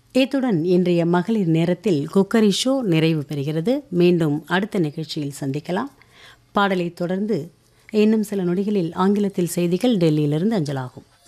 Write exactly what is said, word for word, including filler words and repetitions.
இத்துடன் இன்றைய மகளிர் நேரத்தில் குக்கரி ஷோ நிறைவு பெறுகிறது. மீண்டும் அடுத்த நிகழ்ச்சியில் சந்திக்கலாம். பாடலை தொடர்ந்து இன்னும் சில நொடிகளில் ஆங்கிலத்தில் செய்திகள் டெல்லியிலிருந்து அஞ்சலாகும்.